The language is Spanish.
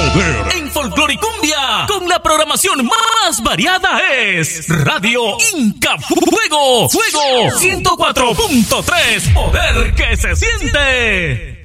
Poder. En Folcloricumbia, con la programación más variada es Radio Inca Fuego. Fuego 104.3. Poder que se siente.